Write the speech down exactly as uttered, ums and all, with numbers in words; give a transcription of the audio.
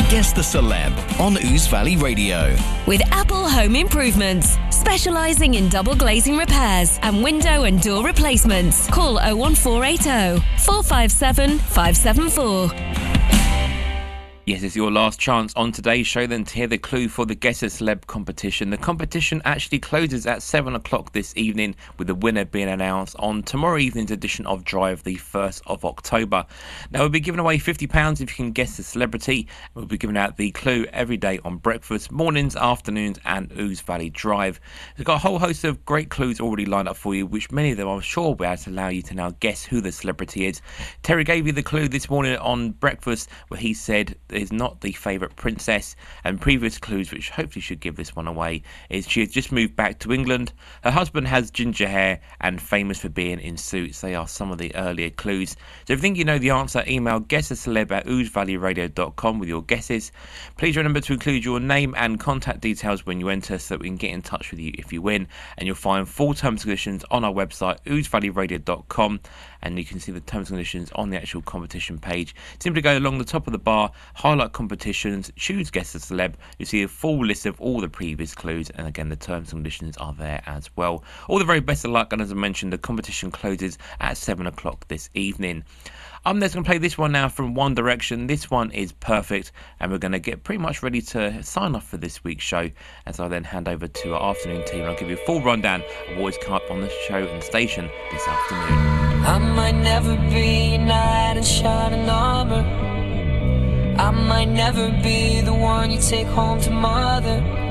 Guess the Celeb on Ouse Valley Radio. With Apple Home Improvements, specialising in double glazing repairs and window and door replacements. Call oh one four eight oh, four five seven, five seven four. Yes, it's your last chance on today's show then to hear the clue for the Guess a Celeb competition. The competition actually closes at seven o'clock this evening, with the winner being announced on tomorrow evening's edition of Drive, the first of October. Now, we'll be giving away fifty pounds if you can guess the celebrity. We'll be giving out the clue every day on breakfast, mornings, afternoons and Ouse Valley Drive. We've got a whole host of great clues already lined up for you, which many of them I'm sure will be able to allow you to now guess who the celebrity is. Terry gave you the clue this morning on breakfast, where he said is not the favourite princess, and previous clues, which hopefully should give this one away, is she has just moved back to England, her husband has ginger hair, and famous for being in suits. They are some of the earlier clues. So if you think you know the answer, email guessaceleb at ouse valley radio dot com with your guesses. Please remember to include your name and contact details when you enter, so that we can get in touch with you if you win, and you'll find full terms and conditions on our website ouse valley radio dot com, and you can see the terms and conditions on the actual competition page. Simply go along the top of the bar, highlight competitions, choose Guess the Celeb. You see a full list of all the previous clues, and again the terms and conditions are there as well. All the very best of luck, and as I mentioned, the competition closes at seven o'clock this evening. I'm just going to play this one now from One Direction. This one is Perfect, and we're going to get pretty much ready to sign off for this week's show, as I then hand over to our afternoon team, and I'll give you a full rundown of what is come up on the show and station this afternoon. I might never be a knight in shining armor, I might never be the one you take home to mother,